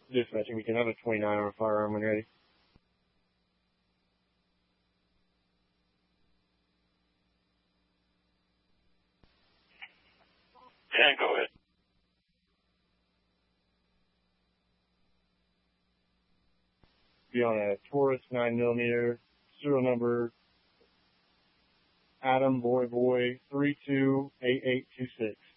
Dispatching, we can have a 29 on firearm when ready. Yeah, go ahead. Be on a Taurus 9mm, serial number Adam Boy 328826.